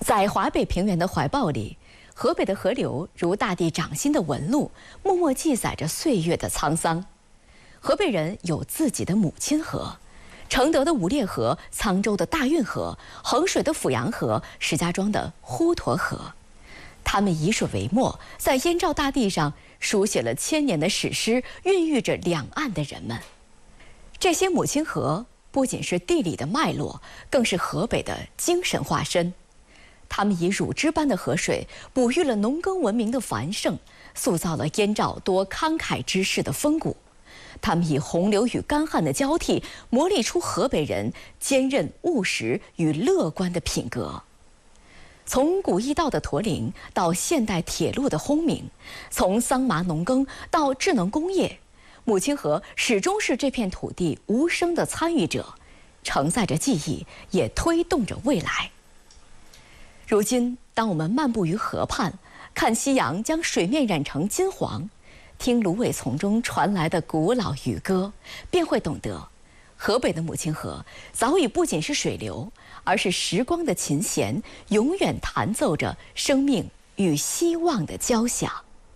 在华北平原的怀抱里，河北的河流如大地掌心的纹路，默默记载着岁月的沧桑。河北人有自己的母亲河，承德的五列河、沧州的大运河、衡水的阜阳河、石家庄的滹沱河，他们以水为墨，在燕赵大地上书写了千年的史诗，孕育着两岸的人们。这些母亲河不仅是地理的脉络，更是河北的精神化身。他们以乳汁般的河水，哺育了农耕文明的繁盛，塑造了燕赵多慷慨之士的风骨。他们以洪流与干旱的交替，磨砺出河北人坚韧务实与乐观的品格。从古驿道的驼铃到现代铁路的轰鸣，从桑麻农耕到智能工业，母亲河始终是这片土地无声的参与者，承载着记忆，也推动着未来。如今，当我们漫步于河畔，看夕阳将水面染成金黄，听芦苇丛中传来的古老渔歌，便会懂得，河北的母亲河早已不仅是水流，而是时光的琴弦，永远弹奏着生命与希望的交响。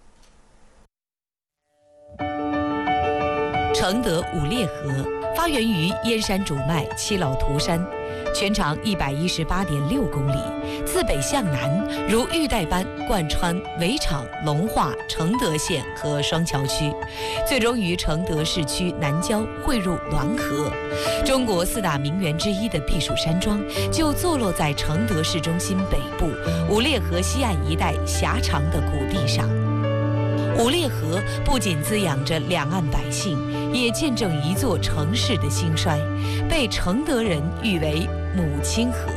承德五列河发源于燕山主脉七老图山，全长118.6公里，自北向南如玉带般贯穿围场、龙化、承德县和双桥区，最终于承德市区南郊汇入滦河。中国4大名园之一的避暑山庄就坐落在承德市中心北部五列河西岸一带狭长的谷地上。五列河不仅滋养着两岸百姓，也见证一座城市的兴衰，被承德人誉为母亲河。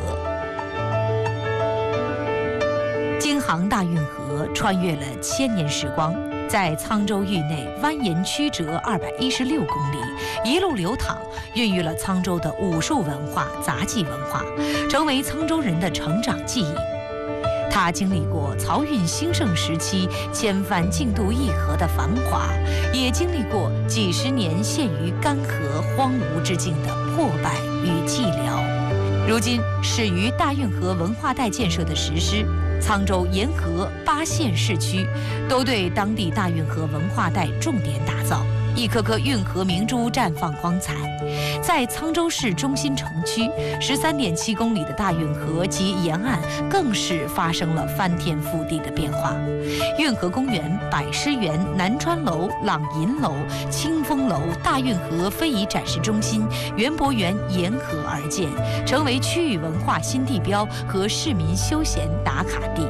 京杭大运河穿越了千年时光，在沧州域内蜿蜒曲折216公里，一路流淌，孕育了沧州的武术文化、杂技文化，成为沧州人的成长记忆。它经历过漕运兴盛时期千帆竞渡一河的繁华，也经历过几十年陷于干涸荒芜之境的破败与寂寥。如今始于大运河文化带建设的实施，沧州沿河8县市区都对当地大运河文化带重点打造，一颗颗运河明珠绽放光彩。在沧州市中心城区13.7公里的大运河及沿岸更是发生了翻天覆地的变化。运河公园、百诗园、南川楼、朗银楼、清风楼、大运河非遗展示中心、园博园沿河而建，成为区域文化新地标和市民休闲打卡地。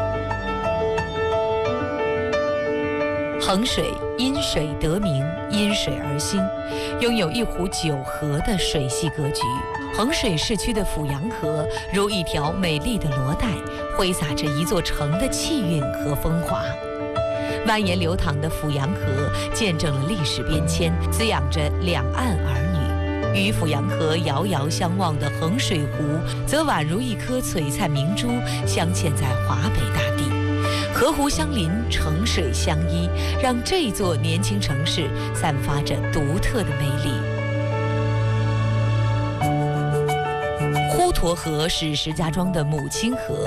衡水因水得名，因水而兴，拥有一湖9河的水系格局。衡水市区的阜阳河如一条美丽的罗带，挥洒着一座城的气韵和风华。蜿蜒流淌的阜阳河见证了历史变迁，滋养着两岸儿女。与阜阳河遥遥相望的衡水湖，则宛如一颗璀璨明珠，镶嵌在华北大地。河湖相邻，城水相依，让这座年轻城市散发着独特的魅力。滹沱河是石家庄的母亲河，